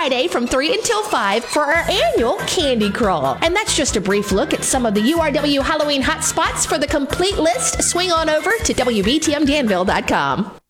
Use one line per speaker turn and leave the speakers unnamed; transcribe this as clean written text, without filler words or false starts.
Friday from 3 until 5 for our annual Candy Crawl. And that's just a brief look at some of the URW Halloween hotspots. For the complete list, swing on over to WBTMDanville.com.